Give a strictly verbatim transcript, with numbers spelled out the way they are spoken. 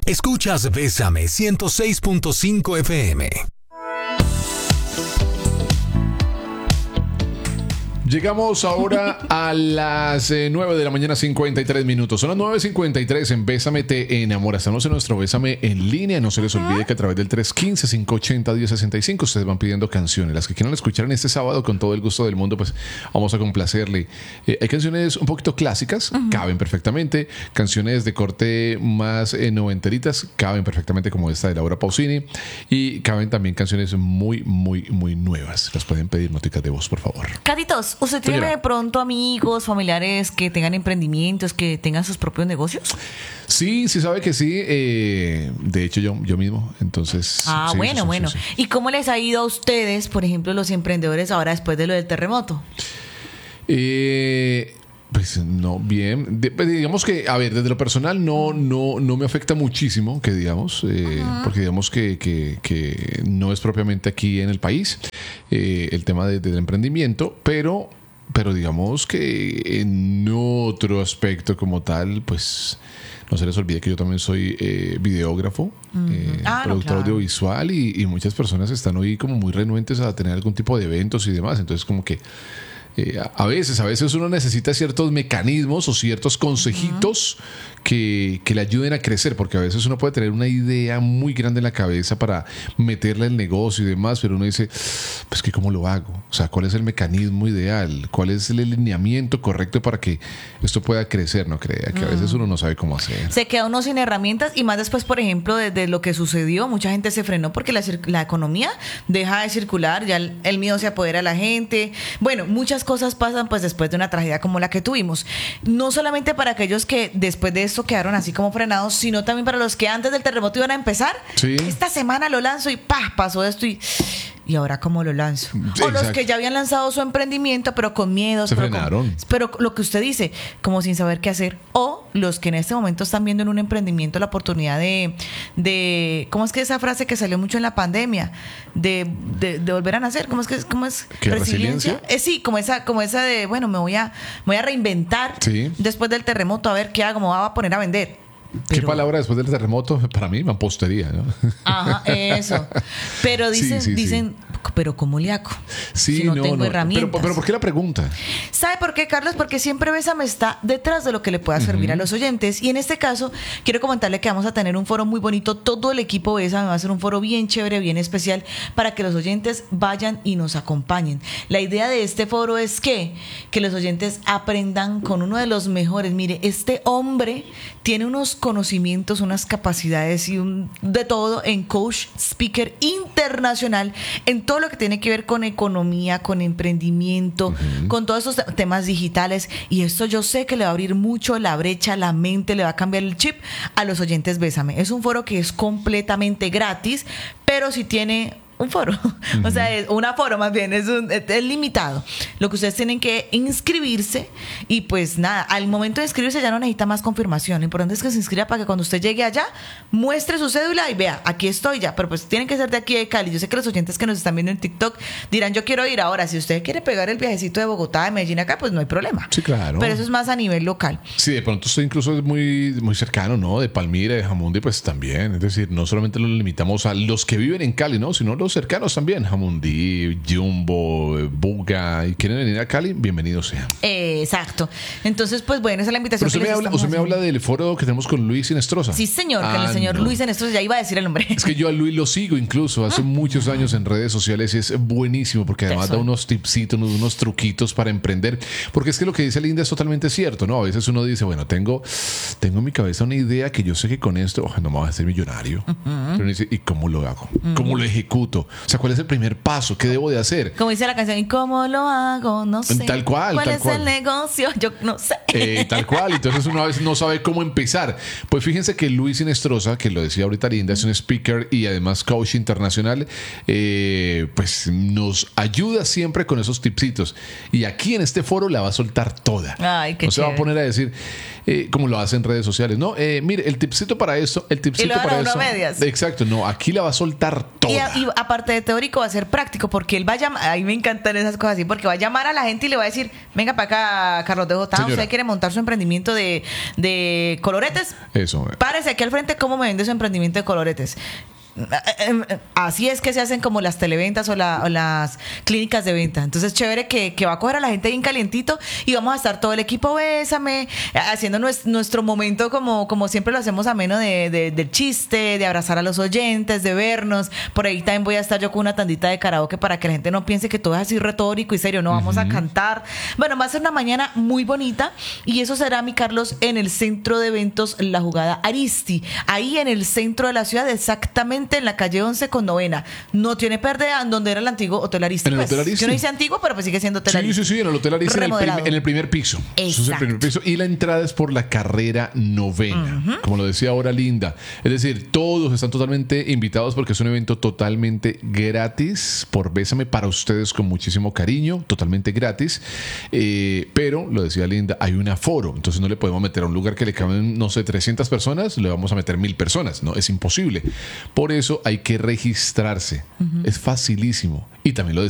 Escuchas Bésame ciento seis punto cinco F M. Llegamos ahora a las eh, nueve de la mañana, cincuenta y tres minutos. Son las nueve cincuenta y tres en Bésame Te Enamora. Estamos en nuestro Bésame en línea. No se les olvide que a través del tres uno cinco, cinco ocho cero, uno cero seis cinco ustedes van pidiendo canciones. Las que quieran escuchar en este sábado con todo el gusto del mundo, pues vamos a complacerle. Eh, hay canciones un poquito clásicas, uh-huh. caben perfectamente. Canciones de corte más eh, noventeritas, caben perfectamente, como esta de Laura Pausini. Y caben también canciones muy, muy, muy nuevas. Las pueden pedir noticas de voz, por favor. Caditos, ¿usted tiene Señora. de pronto amigos, familiares que tengan emprendimientos, que tengan sus propios negocios? Sí, sí sabe que sí. Eh, de hecho, yo, yo mismo. Entonces. Ah, sí, bueno, sí, sí, bueno. sí, sí. ¿Y cómo les ha ido a ustedes, por ejemplo, los emprendedores ahora después de lo del terremoto? Eh... Pues no, bien. De, pues digamos que, a ver, desde lo personal no, no, no me afecta muchísimo, que digamos, eh, uh-huh. porque digamos que, que, que no es propiamente aquí en el país eh, el tema de, del emprendimiento, pero, pero digamos que en otro aspecto como tal, pues no se les olvide que yo también soy eh, videógrafo, uh-huh. eh, ah, productor no, claro. audiovisual y, y muchas personas están hoy como muy renuentes a tener algún tipo de eventos y demás, entonces como que Eh, a veces, a veces uno necesita ciertos mecanismos o ciertos consejitos uh-huh. que, que le ayuden a crecer, porque a veces uno puede tener una idea muy grande en la cabeza para meterle el negocio y demás, pero uno dice, pues que cómo lo hago, o sea, cuál es el mecanismo ideal, cuál es el alineamiento correcto para que esto pueda crecer, no crea que a veces uno no sabe cómo hacer. Se queda uno sin herramientas y más después, por ejemplo, de, de lo que sucedió, mucha gente se frenó porque la, la economía deja de circular, ya el, el miedo se apodera a la gente, bueno, muchas cosas pasan pues después de una tragedia como la que tuvimos, no solamente para aquellos que después de esto quedaron así como frenados, sino también para los que antes del terremoto iban a empezar. Sí. Esta semana lo lanzo y ¡pah! Pasó esto y ¿y ahora cómo lo lanzo? Sí, o exacto. Los que ya habían lanzado su emprendimiento pero con miedos, se pero, frenaron. Con, pero lo que usted dice, como sin saber qué hacer, o los que en este momento están viendo en un emprendimiento la oportunidad de, de ¿cómo es que esa frase que salió mucho en la pandemia? De, de, de volver a nacer, ¿cómo es que cómo es? ¿Qué, resiliencia? Eh, sí, como esa, como esa de, bueno, me voy a, me voy a reinventar sí. después del terremoto, a ver qué hago, me voy a poner a vender. Pero, ¿qué palabra después del terremoto? Para mí, mampostería, ¿no? Ajá, eso. Pero dicen, sí, sí, dicen sí. pero ¿cómo le hago? Sí, si no, no tengo no. herramientas. Pero, pero ¿por qué la pregunta? ¿Sabe por qué, Carlos? Porque siempre Bésame está detrás de lo que le pueda servir uh-huh. a los oyentes. Y en este caso, quiero comentarle que vamos a tener un foro muy bonito. Todo el equipo Bésame va a ser un foro bien chévere, bien especial, para que los oyentes vayan y nos acompañen. La idea de este foro es que, que los oyentes aprendan con uno de los mejores. Mire, este hombre tiene unos conocimientos, unas capacidades y un, de todo en coach, speaker internacional, en todo lo que tiene que ver con economía, con emprendimiento, uh-huh. con todos esos temas digitales. Y esto yo sé que le va a abrir mucho la brecha, la mente, le va a cambiar el chip a los oyentes Bésame. Es un foro que es completamente gratis, pero si tiene un foro, uh-huh. o sea, es un aforo más bien, es, un, es limitado. Lo que ustedes tienen que inscribirse y pues nada, al momento de inscribirse ya no necesita más confirmación. Lo importante es que se inscriba para que cuando usted llegue allá muestre su cédula y vea, aquí estoy ya, pero pues tienen que ser de aquí de Cali. Yo sé que los oyentes que nos están viendo en TikTok dirán, yo quiero ir ahora. Si usted quiere pegar el viajecito de Bogotá, de Medellín acá, pues no hay problema. Sí, claro. Pero eso es más a nivel local. Sí, de pronto usted incluso es muy, muy cercano, ¿no? De Palmira, de Jamundí, pues también. Es decir, no solamente lo limitamos a los que viven en Cali, ¿no? Sino los cercanos también, Jamundí, Jumbo, Buga, y quieren venir a Cali, bienvenidos sean. Eh, exacto. Entonces, pues bueno, esa es la invitación. Pero usted, que me habla, usted me habla del foro que tenemos con Luis Sinestrosa. Sí, señor, ah, con el señor no. Luis Sinestrosa, ya iba a decir el nombre. Es que yo a Luis lo sigo incluso hace muchos años en redes sociales y es buenísimo porque además Eso. da unos tipsitos, unos, unos truquitos para emprender. Porque es que lo que dice Linda es totalmente cierto, ¿no? A veces uno dice, bueno, tengo, tengo en mi cabeza una idea que yo sé que con esto oh, no me voy a hacer millonario. Uh-huh. Pero uno dice, ¿y cómo lo hago? Uh-huh. ¿Cómo lo ejecuto? O sea, ¿cuál es el primer paso? ¿Qué debo de hacer? Como dice la canción, ¿y cómo lo hago? No sé. Tal cual. ¿Cuál tal es cual. el negocio? Yo no sé. Eh, tal cual. Entonces uno a veces no sabe cómo empezar. Pues fíjense que Luis Sinestrosa, que lo decía ahorita Linda, es un speaker y además coach internacional, eh, pues nos ayuda siempre con esos tipsitos. Y aquí en este foro la va a soltar toda. Ay, qué no se chévere. va a poner a decir eh, como lo hace en redes sociales. No, eh, mire, el tipsito para esto, el tipsito y lo para eso. eso. Medias. Exacto. No, aquí la va a soltar toda. Y, a, y aparte de teórico, va a ser práctico, porque él va a llamar, a mí me encantan esas cosas así, porque va a llamar a la gente y le va a decir, venga para acá, Carlos de Jota, usted quiere montar su emprendimiento de, de coloretes. Eso. Párese aquí al frente, ¿cómo me vende su emprendimiento de coloretes? Así es que se hacen como las televentas o, la, o las clínicas de venta. Entonces, chévere que, que va a coger a la gente bien calientito y vamos a estar todo el equipo Bésame, haciendo nuestro, nuestro momento como, como siempre lo hacemos ameno de, de, del chiste, de abrazar a los oyentes, de vernos. Por ahí también voy a estar yo con una tandita de karaoke para que la gente no piense que todo es así retórico y serio. No, vamos uh-huh. a cantar. Bueno, va a ser una mañana muy bonita y eso será, mi Carlos, en el centro de eventos La Jugada Aristi. Ahí en el centro de la ciudad, exactamente en la calle once con novena. No tiene pérdida, donde era el antiguo Hotel Aristi. En el pues, Hotel Aristi. Yo no dice antiguo, pero pues sigue siendo Hotel sí, Aristi. Sí, sí, sí, en el Hotel Aristi, en el, prim, en el primer piso. Eso es el primer piso. Y la entrada es por la carrera novena, uh-huh. como lo decía ahora Linda. Es decir, todos están totalmente invitados porque es un evento totalmente gratis por Bésame para ustedes con muchísimo cariño, totalmente gratis. Eh, pero, lo decía Linda, hay un aforo. Entonces no le podemos meter a un lugar que le caben, no sé, trescientas personas, le vamos a meter mil personas. No, es imposible. Por eso hay que registrarse. Uh-huh. Es facilísimo. Y también lo